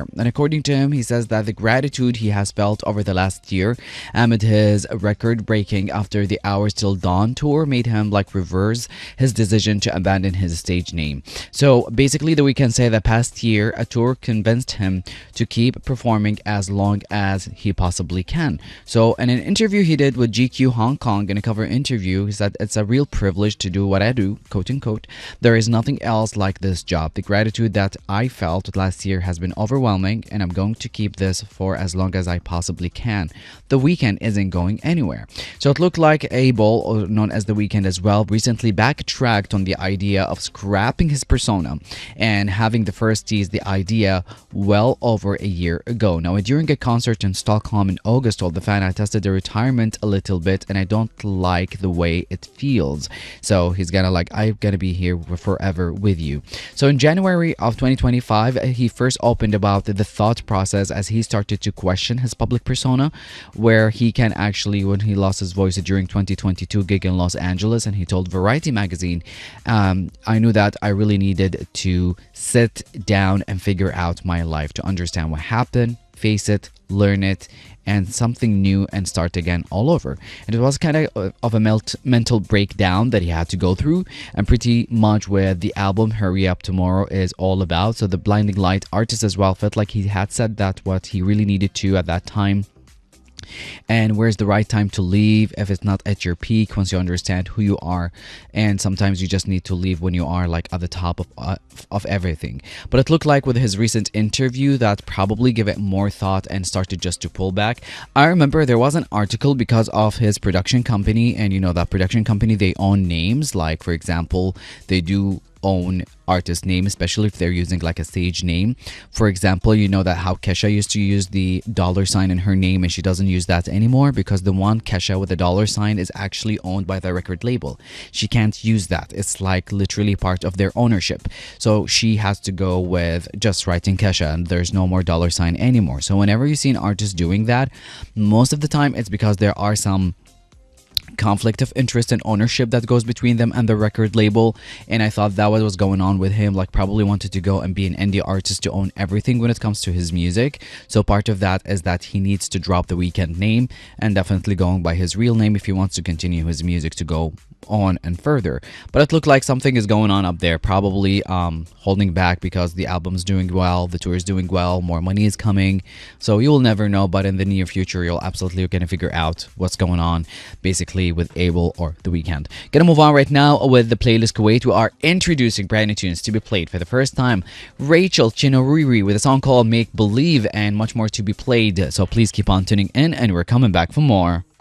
year. And according to him, he says that the gratitude he has felt over the last year amid his record breaking After the Hours Till Dawn tour made him like reverse his decision to abandon his stage name. So basically, The Weeknd said that past year, a tour convinced him to keep performing as long as he possibly can. So in an interview he did with GQ Hong Kong, in a cover interview, he said, "It's a real privilege to do what I do, quote unquote. There is nothing else like this job. The gratitude that I felt last year has been overwhelming, and I'm going to keep this for as long as I possibly can. The Weeknd isn't going anywhere." So it looked like Abel, or known as The Weeknd as well, recently backtracked on the idea of scrapping his persona and having the first tease the idea well over a year ago. Now, during a concert in Stockholm in August, told the fan, "I tested the retirement a little bit and I don't like the way it feels." So he's gonna I'm gonna be here forever with you. So in January of 2025, he first opened about the thought process as he started to question his public persona, where he can actually, when he lost his voice during 2022 gig in Los Angeles, and he told Variety magazine, "I knew that I really needed to sit down and figure out my life, to understand what happened, face it, learn it, and something new, and start again all over." And it was kind of a mental breakdown that he had to go through, and pretty much where the album Hurry Up Tomorrow is all about. So the Blinding Light artist as well felt like he had said that what he really needed to at that time. And where's the right time to leave if it's not at your peak, once you understand who you are, and sometimes you just need to leave when you are like at the top of everything. But it looked like with his recent interview that probably give it more thought and started just to pull back. I remember there was an article because of his production company, and that production company, they own names, like for example they do own artist name, especially if they're using like a stage name. For example, that how Kesha used to use the $sign in her name, and she doesn't use that anymore because the one Kesha with the $sign is actually owned by the record label. She can't use that. It's like literally part of their ownership. So she has to go with just writing Kesha, and there's no more $sign anymore. So whenever you see an artist doing that, most of the time it's because there are some conflict of interest and ownership that goes between them and the record label. And I thought that was going on with him, like probably wanted to go and be an indie artist to own everything when it comes to his music. So part of that is that he needs to drop the Weeknd name and definitely going by his real name if he wants to continue his music to go on and further. But it looked like something is going on up there, probably holding back because the album's doing well, the tour is doing well, more money is coming. So you will never know, but in the near future you'll absolutely gonna figure out what's going on basically with Abel or The Weeknd. Gonna move on right now with the playlist Kuwait. We are introducing brand new tunes to be played for the first time. Rachel Chinoriri with a song called Make Believe, and much more to be played. So please keep on tuning in, and we're coming back for more.